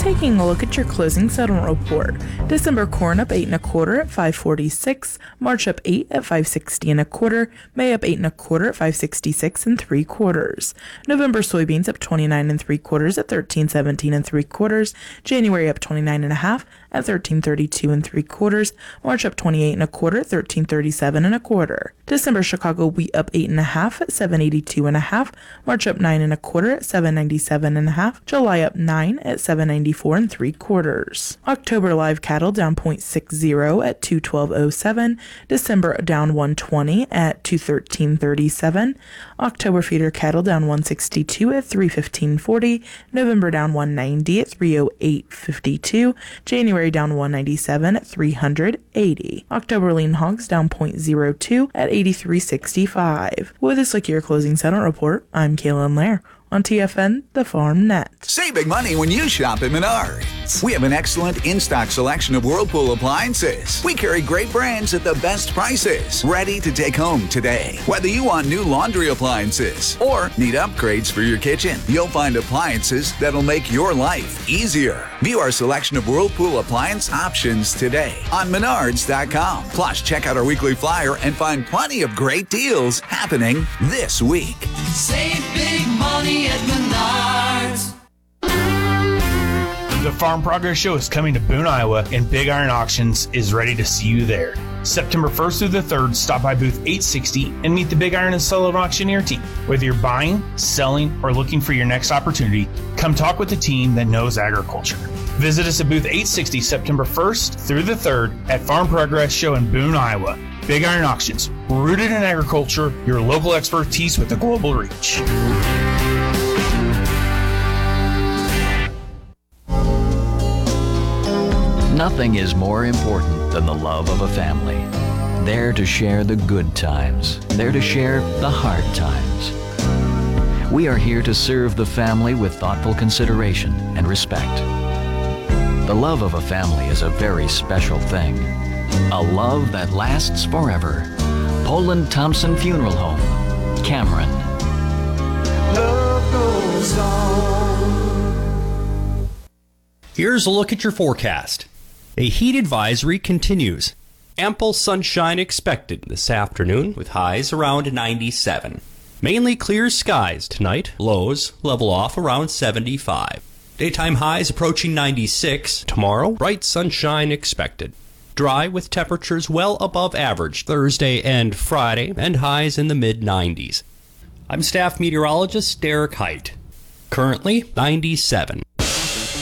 Taking a look at your closing settlement report. December corn up 8 1/4 at $5.46. March up 8 at $5.60 1/4. May up 8 1/4 at $5.66 3/4. November soybeans up 29 3/4 at $13.17 3/4. January up 29 1/2 at $13.32 3/4. March up 28 1/4 at $13.37 1/4. December Chicago wheat up 8 1/2 at $7.82 1/2. March up 9 1/4 at $7.97 1/2. July up 9 at $7.94 3/4. October live cattle down 0.60 at $212.07. December down 120 at $213.37. October feeder cattle down 162 at $315.40. November down 190 at $308.52. January down 197 at $380. October lean hogs down 0.02 at $83.65. With this look at your closing settlement report, I'm Kaylin Lair on TFN, the Farm Net. Save big money when you shop at Menards. We have an excellent in-stock selection of Whirlpool appliances. We carry great brands at the best prices, ready to take home today. Whether you want new laundry appliances or need upgrades for your kitchen, you'll find appliances that'll make your life easier. View our selection of Whirlpool appliance options today on Menards.com. Plus, check out our weekly flyer and find plenty of great deals happening this week. Save big money at Menards. The Farm Progress Show is coming to Boone, Iowa, and Big Iron Auctions is ready to see you there. September 1st through the 3rd, stop by booth 860 and meet the Big Iron and Sullivan Auctioneer team. Whether you're buying, selling, or looking for your next opportunity, come talk with the team that knows agriculture. Visit us at booth 860 September 1st through the 3rd at Farm Progress Show in Boone, Iowa. Big Iron Auctions, rooted in agriculture, your local expertise with a global reach. Nothing is more important than the love of a family. There to share the good times, there to share the hard times. We are here to serve the family with thoughtful consideration and respect. The love of a family is a very special thing. A love that lasts forever. Poland Thompson Funeral Home, Cameron. Love goes on. Here's a look at your forecast. A heat advisory continues. Ample sunshine expected this afternoon with highs around 97. Mainly clear skies tonight. Lows level off around 75. Daytime highs approaching 96. Tomorrow, bright sunshine expected. Dry with temperatures well above average Thursday and Friday and highs in the mid-90s. I'm staff meteorologist Derek Height. Currently 97.